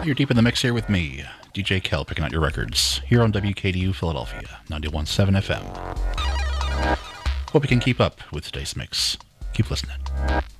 You're deep in the mix here with me, DJ Kel, picking out your records here on WKDU Philadelphia, 91.7 FM. Hope you can keep up with today's mix. Keep listening.